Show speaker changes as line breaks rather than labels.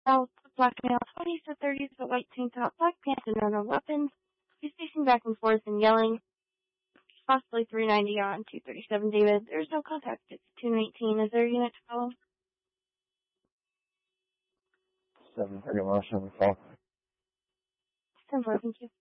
South, black male, 20s to 30s, but white tank top, black pants, and no weapons. He's pacing back and forth and yelling. Possibly 390 on 237, David. There's no contact. It's 219. Is there a unit to follow?
730 motion, call.
10-4, thank you.